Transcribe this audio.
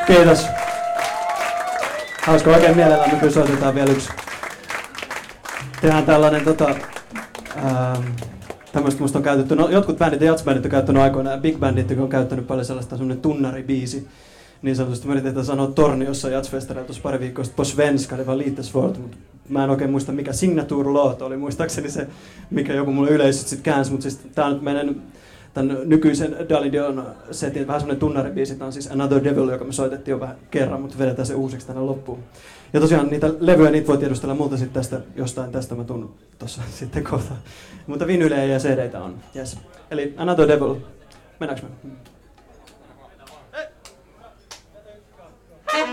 Kiitos. Hauska oikein mielellämme, kun soitetaan vielä yksi. Tehdään tällainen tämmöistä musta on käytetty, no jotkut bändit ja jatsbändit on käyttänyt aikoinaan, big bandit on käyttänyt paljon sellaista semmoinen tunnaribiisi. Niin sanotusti me yritetään sanoa Torniossa jatsfestareilla tuossa pari viikkoa sitten på svenska, det var lite svårt, mutta mä en oikein muista mikä signature-låt oli, muistaakseni se, mikä joku mulle yleisesti sitten käänsi, mutta siis tää on nyt meidän tämän nykyisen Daly Dion setin vähän semmoinen tunnaribiisi, tää on siis Another Devil, joka me soitettiin jo vähän kerran, mutta vedetään se uusiksi tänne loppuun. Ja tosiaan niitä levyjä, niitä voi tiedustella multa sitten tästä, jostain tästä mä tuun tossa sitten kohta. Mutta vinylejä ja CD:tä on, yes. Eli Another Devil, mennäänkö me?